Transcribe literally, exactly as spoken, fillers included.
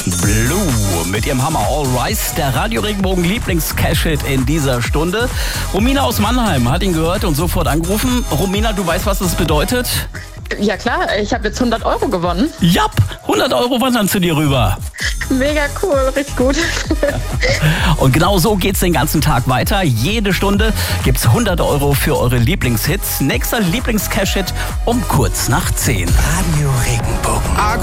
Blue mit ihrem Hammer All Rise, der Radio Regenbogen Lieblings-Cash-Hit in dieser Stunde. Romina aus Mannheim hat ihn gehört und sofort angerufen. Romina, du weißt, was das bedeutet? Ja klar, ich habe jetzt hundert Euro gewonnen. Jap, hundert Euro wandern zu dir rüber. Mega cool, richtig gut. Und genau so geht's den ganzen Tag weiter. Jede Stunde gibt's hundert Euro für eure Lieblingshits. Nächster Lieblings-Cash-Hit um kurz nach zehn. Radio Regenbogen.